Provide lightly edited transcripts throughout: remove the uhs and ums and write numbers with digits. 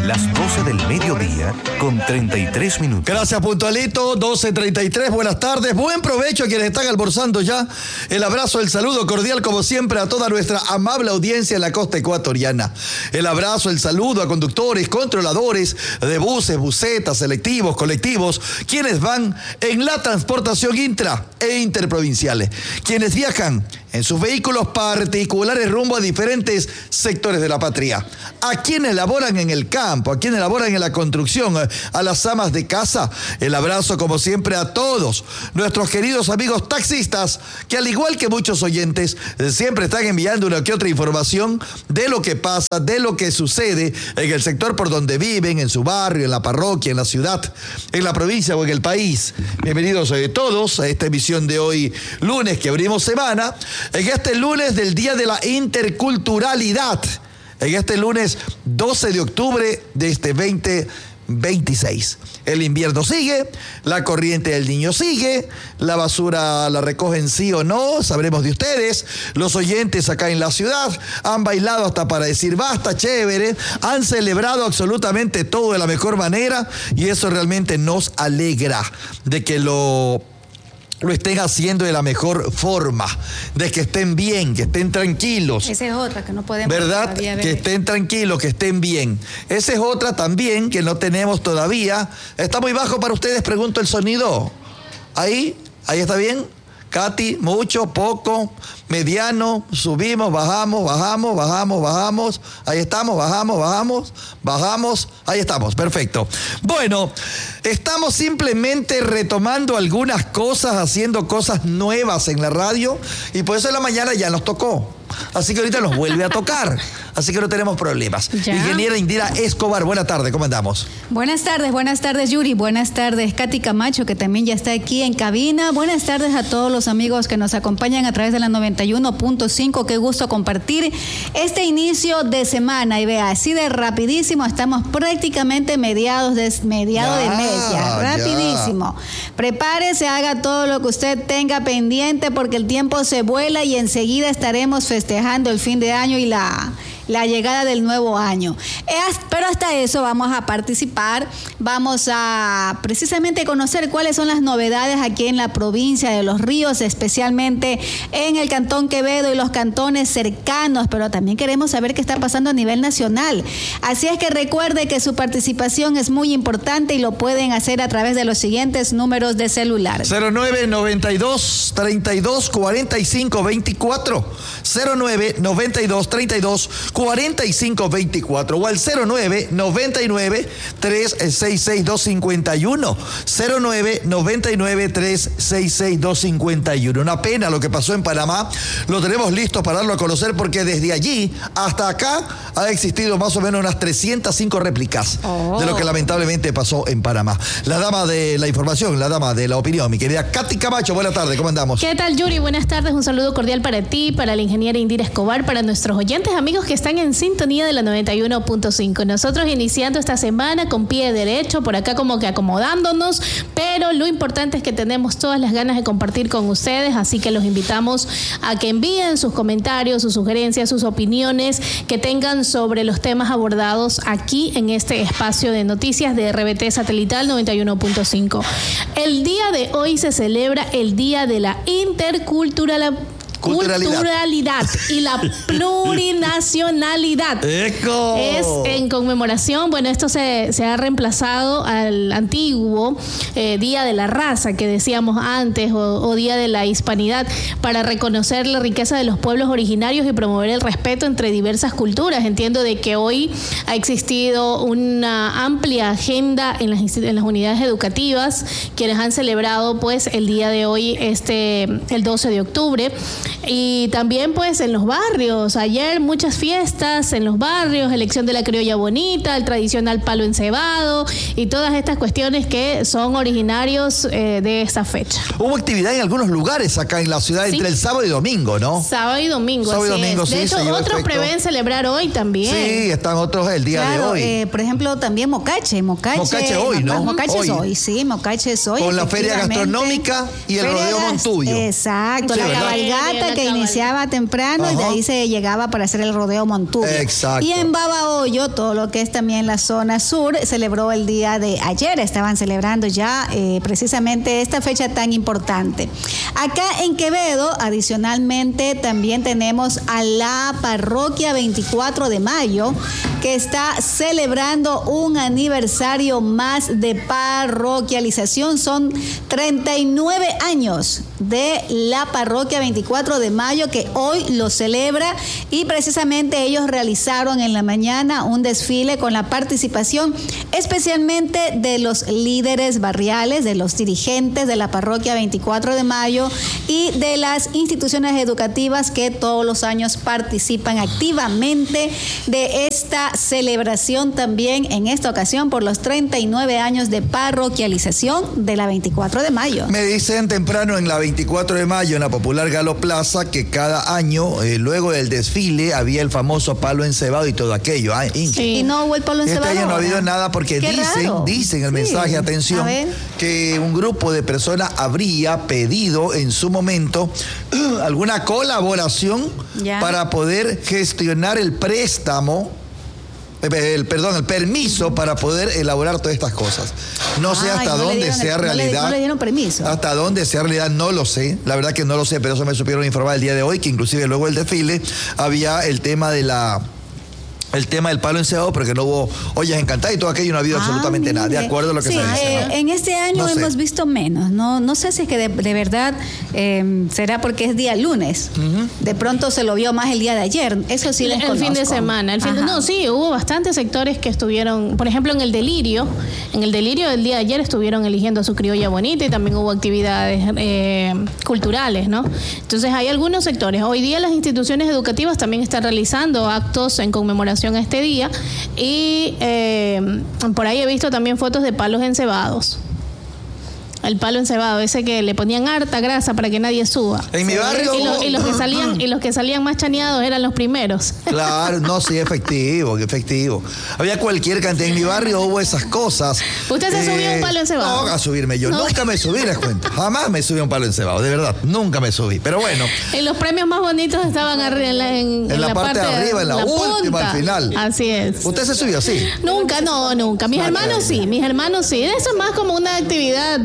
Las 12 del mediodía con 33 minutos. Gracias, puntualito, 12:33. Buenas tardes, buen provecho a quienes están almorzando ya. El abrazo, el saludo cordial, como siempre, a toda nuestra amable audiencia en la costa ecuatoriana. El abrazo, el saludo a conductores, controladores de buses, busetas, selectivos, colectivos, quienes van en la transportación intra e interprovinciales, quienes viajan en sus vehículos particulares rumbo a diferentes sectores de la patria, a quienes laboran en el campo, a quienes laboran en la construcción, a las amas de casa. El abrazo, como siempre, a todos nuestros queridos amigos taxistas, que al igual que muchos oyentes, siempre están enviando una que otra información de lo que pasa, de lo que sucede en el sector por donde viven, en su barrio, en la parroquia, en la ciudad, en la provincia o en el país. Bienvenidos todos a esta emisión de hoy, lunes, que abrimos semana. En este lunes del Día de la Interculturalidad, en este lunes 12 de octubre de este 2026. El invierno sigue, la corriente del niño sigue, la basura la recogen sí o no, sabremos de ustedes. Los oyentes acá en la ciudad han bailado hasta para decir basta, chévere, han celebrado absolutamente todo de la mejor manera y eso realmente nos alegra de que lo estén haciendo de la mejor forma, de que estén bien, que estén tranquilos. Esa es otra que no podemos. ¿Verdad? Que estén tranquilos, que estén bien. Esa es otra también que no tenemos todavía. ¿Está muy bajo para ustedes? Pregunto el sonido. ¿Ahí está bien? Katy, mucho, poco, mediano, subimos, bajamos. Ahí estamos, bajamos. Ahí estamos, perfecto. Bueno, estamos simplemente retomando algunas cosas, haciendo cosas nuevas en la radio y por eso en la mañana ya nos tocó. Así que ahorita nos vuelve a tocar. Así que no tenemos problemas. ¿Ya? Ingeniera Indira Escobar, buenas tardes, ¿cómo andamos? Buenas tardes, Yuri. Buenas tardes, Katy Camacho, que también ya está aquí en cabina. Buenas tardes a todos los amigos que nos acompañan a través de la 91.5. Qué gusto compartir este inicio de semana. Y vea, así de rapidísimo, estamos prácticamente mediados de mes ya. Rapidísimo. Prepárese, haga todo lo que usted tenga pendiente porque el tiempo se vuela y enseguida estaremos festejando el fin de año y la llegada del nuevo año. Pero hasta eso vamos a participar, vamos a precisamente conocer cuáles son las novedades aquí en la provincia de Los Ríos, especialmente en el Cantón Quevedo y los cantones cercanos, pero también queremos saber qué está pasando a nivel nacional. Así es que recuerde que su participación es muy importante y lo pueden hacer a través de los siguientes números de celular. 0992 32 45 24, 0992 32 45 24 o al 0999 366 251, 0999 366 251. Una pena lo que pasó en Panamá. Lo tenemos listos para darlo a conocer porque desde allí hasta acá ha existido más o menos unas 305 réplicas de lo que lamentablemente pasó en Panamá. La dama de la información, la dama de la opinión, mi querida Katy Camacho, buenas tardes, ¿cómo andamos? ¿Qué tal, Yuri? Buenas tardes, un saludo cordial para ti, para la ingeniera Indira Escobar, para nuestros oyentes, amigos que están en sintonía de la 91.5. Nosotros iniciando esta semana con pie derecho, por acá como que acomodándonos, pero lo importante es que tenemos todas las ganas de compartir con ustedes, así que los invitamos a que envíen sus comentarios, sus sugerencias, sus opiniones que tengan sobre los temas abordados aquí en este espacio de noticias de RBT Satelital 91.5. El día de hoy se celebra el Día de la Interculturalidad y la plurinacionalidad. ¡Eco! Es en conmemoración, bueno, esto se ha reemplazado al antiguo Día de la Raza que decíamos antes o Día de la Hispanidad, para reconocer la riqueza de los pueblos originarios y promover el respeto entre diversas culturas. Entiendo de que hoy ha existido una amplia agenda en las unidades educativas, quienes han celebrado pues el día de hoy, el 12 de octubre. Y también pues en los barrios, ayer muchas fiestas en los barrios, elección de la criolla bonita, el tradicional palo encebado y todas estas cuestiones que son originarios de esta fecha. Hubo actividad en algunos lugares acá en la ciudad entre el sábado y domingo, ¿no? Sábado y domingo, sábado así y domingo, es. De hecho, otros prevén celebrar hoy también. Sí, están otros el día de hoy. Por ejemplo, también Mocache hoy, ¿no? Mocache es hoy, sí, Mocache es hoy. Con la feria gastronómica y el rodeo Montuyo. Exacto, sí, la ¿verdad? cabalgata ruta que iniciaba temprano y de ahí se llegaba para hacer el rodeo Montubio. Exacto. Y en Babahoyo, todo lo que es también la zona sur, celebró el día de ayer. Estaban celebrando ya precisamente esta fecha tan importante. Acá en Quevedo, adicionalmente, también tenemos a la parroquia 24 de mayo, que está celebrando un aniversario más de parroquialización. Son 39 años de la parroquia 24 de mayo que hoy lo celebra, y precisamente ellos realizaron en la mañana un desfile con la participación especialmente de los líderes barriales, de los dirigentes de la parroquia 24 de mayo y de las instituciones educativas que todos los años participan activamente de esta celebración, también en esta ocasión por los 39 años de parroquialización de la 24 de mayo. Me dicen temprano en la 24 de mayo, en la popular Galo Plaza, que cada año, luego del desfile, había el famoso palo encebado y todo aquello. Sí. Y no hubo el palo encebado. Este año no ha habido nada porque dicen el mensaje, atención, que un grupo de personas habría pedido en su momento alguna colaboración para poder gestionar el préstamo, el permiso para poder elaborar todas estas cosas. No sé hasta dónde sea realidad. No le dieron permiso. Hasta dónde sea realidad, no lo sé. La verdad que no lo sé, pero eso me supieron informar el día de hoy, que inclusive luego del desfile había el tema del palo encebado, pero que no hubo ollas encantadas y todo aquello, no ha habido absolutamente nada, de acuerdo a lo que se dice, ¿no? En este año hemos visto menos, no sé si es que de verdad será porque es día lunes. De pronto se lo vio más el día de ayer, eso sí les conozco. El fin de semana. Hubo bastantes sectores que estuvieron, por ejemplo, en el delirio del día de ayer estuvieron eligiendo a su criolla bonita y también hubo actividades culturales, ¿no? Entonces hay algunos sectores. Hoy día las instituciones educativas también están realizando actos en conmemoración a este día y por ahí he visto también fotos de palos encebados. El palo encebado, ese que le ponían harta grasa para que nadie suba. En mi barrio. Y los que salían más chaneados eran los primeros. Claro, no, sí, efectivo. Había cualquier cantidad. En mi barrio hubo esas cosas. ¿Usted se subió a un palo encebado? No, a subirme yo. No. Nunca me subí, les cuento. Jamás me subí a un palo encebado, de verdad. Nunca me subí. Pero bueno. En los premios más bonitos estaban en la parte de arriba, en la última, al final. Así es. ¿Usted se subió así? Nunca. Mis hermanos sí. Eso es más como una actividad,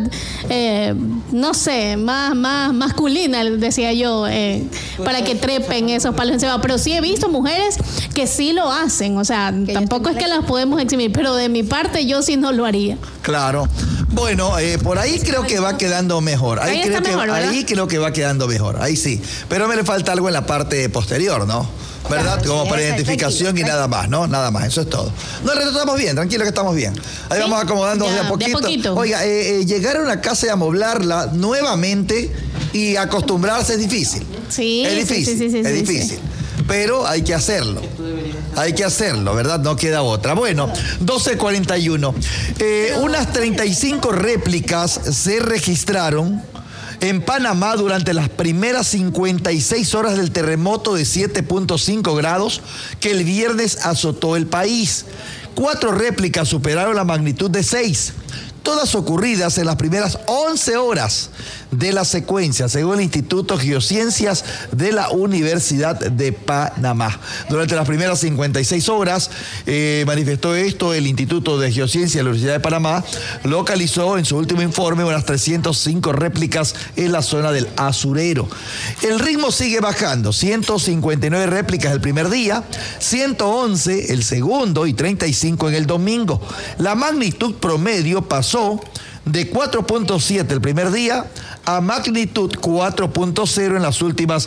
no sé, más masculina, decía yo, para que trepen esos palos encebados. Pero sí he visto mujeres que sí lo hacen, o sea, tampoco es que las podemos eximir, pero de mi parte yo sí no lo haría. Claro. Bueno, por ahí creo que va quedando mejor. Ahí creo que va quedando mejor, ahí sí. Pero me le falta algo en la parte posterior, ¿no? ¿Verdad? Claro, como sí, para identificación y nada más, ¿no? Nada más, eso es todo. No, el resto estamos bien, tranquilo que estamos bien. Ahí vamos acomodando de a poquito. Oiga, llegar a una casa y amoblarla nuevamente y acostumbrarse es difícil. Sí, es difícil. Pero hay que hacerlo. ¿Verdad? No queda otra. Bueno, 12:41. Unas 35 réplicas se registraron en Panamá durante las primeras 56 horas del terremoto de 7.5 grados que el viernes azotó el país. 4 réplicas superaron la magnitud de 6. Todas ocurridas en las primeras 11 horas de la secuencia, según el Instituto Geociencias de la Universidad de Panamá. Durante las primeras 56 horas, manifestó esto el Instituto de Geociencias de la Universidad de Panamá, localizó en su último informe unas 305 réplicas en la zona del Asurero. El ritmo sigue bajando, 159 réplicas el primer día, 111 el segundo y 35 en el domingo. La magnitud promedio pasó de 4.7 el primer día a magnitud 4.0 en las últimas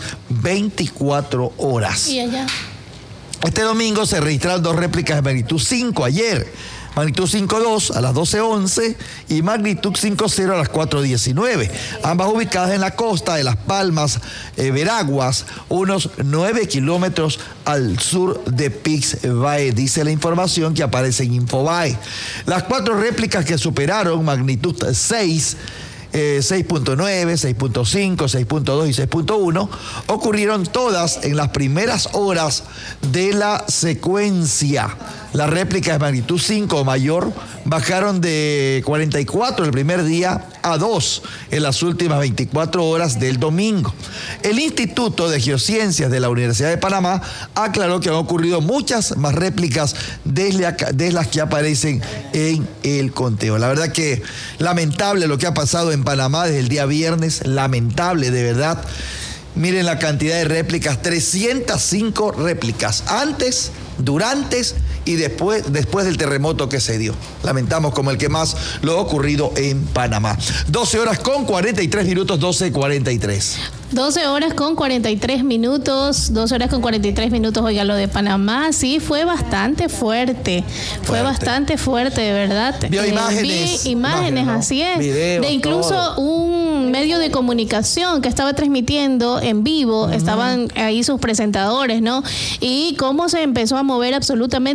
24 horas. ¿Y allá? Este domingo se registraron 2 réplicas de magnitud 5 ayer. Magnitud 5.2 a las 12:11 y magnitud 5.0 a las 4:19. Ambas ubicadas en la costa de Las Palmas, Veraguas, unos 9 kilómetros al sur de Pix-Bae, dice la información que aparece en Infobae. Las 4 réplicas que superaron magnitud 6, 6.9, 6.5, 6.2 y 6.1 ocurrieron todas en las primeras horas de la secuencia. Las réplicas de magnitud 5 o mayor bajaron de 44 el primer día a 2 en las últimas 24 horas del domingo. El Instituto de Geociencias de la Universidad de Panamá aclaró que han ocurrido muchas más réplicas de las que aparecen en el conteo. La verdad que lamentable lo que ha pasado en Panamá desde el día viernes, lamentable de verdad. Miren la cantidad de réplicas, 305 réplicas, antes, durante y después del terremoto que se dio. Lamentamos como el que más lo ha ocurrido en Panamá. 12 horas con 43 minutos, 12:43. 12 horas con 43 minutos, 12 horas con 43 minutos, oiga, lo de Panamá, sí, fue bastante fuerte. Fue bastante fuerte, de verdad. Vio imágenes. Vi imágenes, ¿no? Así es. Videos, de incluso todo. Un medio de comunicación que estaba transmitiendo en vivo, estaban ahí sus presentadores, ¿no? Y cómo se empezó a mover absolutamente